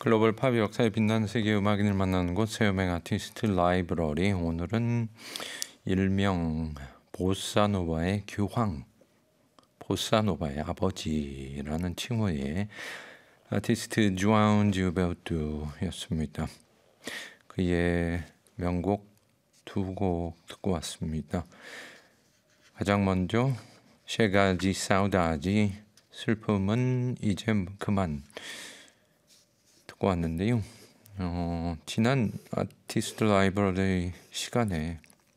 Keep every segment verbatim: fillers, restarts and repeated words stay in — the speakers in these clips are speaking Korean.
글로벌 팝 역사에 빛나는 세계 음악인을 만나는 곳 세우맹 아티스트 라이브러리. 오늘은 일명 보사노바의 규황, 보사노바의 아버지라는 칭호의 아티스트 주아운 지우베르토였습니다. 그의 명곡 두 곡 듣고 왔습니다. 가장 먼저 셰가지 사우다지, 슬픔은 이제 그만 듣고 왔는데요. 어, 지난 아티스트 라이브러리 시간에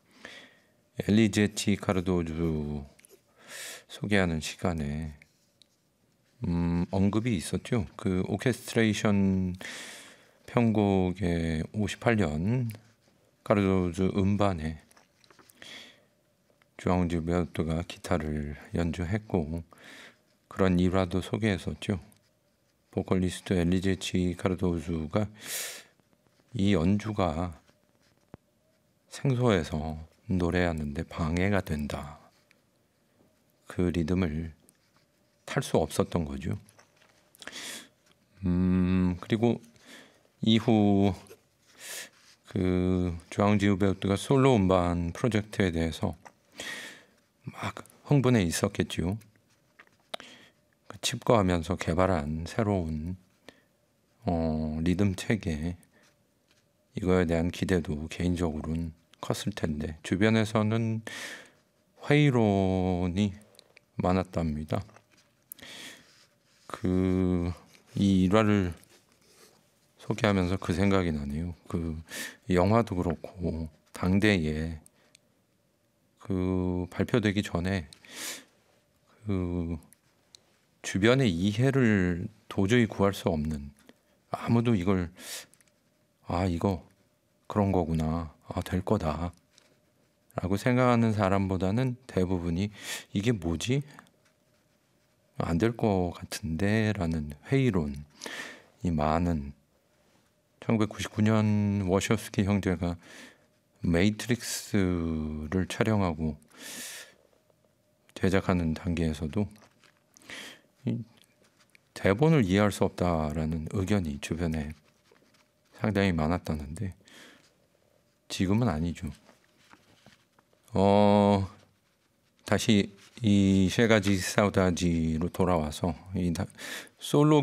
엘리제티 카르도주 소개하는 시간에 음, 언급이 있었죠. 그 오케스트레이션 편곡의 오십팔 년 카르도주 음반에 주앙 지우베르토가 기타를 연주했고 그런 일화도 소개했었죠. 보컬리스트 엘리제치 카르도주가 이 연주가 생소해서 노래하는데 방해가 된다. 그 리듬을 탈 수 없었던 거죠. 음, 그리고 이후 그 주앙 지우베르토가 솔로 음반 프로젝트에 대해서 막 흥분해 있었겠지요. 그 칩거하면서 개발한 새로운 어, 리듬 체계, 이거에 대한 기대도 개인적으로는 컸을 텐데 주변에서는 회의론이 많았답니다. 그 이 일화를 소개하면서 그 생각이 나네요. 그 영화도 그렇고 당대에 그 발표되기 전에 그 주변의 이해를 도저히 구할 수 없는, 아무도 이걸 아 이거 그런 거구나, 아 될 거다 라고 생각하는 사람보다는 대부분이 이게 뭐지? 안 될 것 같은데 라는 회의론이 많은 천구백구십구 년 워셔스키 형제가 매트릭스를 촬영하고 제작하는 단계에서도 이 대본을 이해할 수 없다라는 의견이 주변에 상당히 많았다는데 지금은 아니죠. 어 다시 이 셰가지 사우다지로 돌아와서 이 솔로